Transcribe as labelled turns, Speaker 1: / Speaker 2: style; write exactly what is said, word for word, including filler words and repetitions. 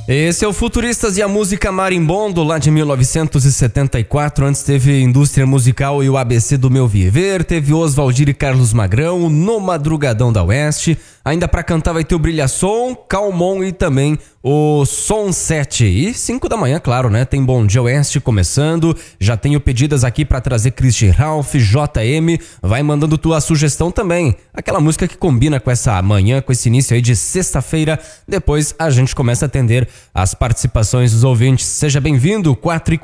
Speaker 1: Esse é o Futuristas e a música Marimbondo, lá de mil novecentos e setenta e quatro. Antes teve Indústria Musical e o A B C do Meu Viver, teve Oswaldir e Carlos Magrão, No Madrugadão da Oeste. Ainda pra cantar vai ter o Brilhação, Calmon e também o Som sete. E cinco da manhã, claro, né? Tem Bom Dia Oeste começando. Já tenho pedidas aqui pra trazer Christy Ralph, J M. Vai mandando tua sugestão também. Aquela música que combina com essa manhã, com esse início aí de sexta-feira. Depois a gente começa a atender as participações dos ouvintes. Seja bem-vindo, quatro e